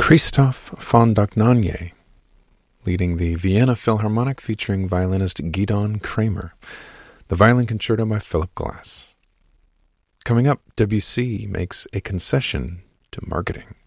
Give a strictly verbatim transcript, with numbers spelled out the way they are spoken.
Christoph von Dohnanyi, leading the Vienna Philharmonic featuring violinist Gidon Kramer. The Violin Concerto by Philip Glass. Coming up, Debussy makes a concession to marketing.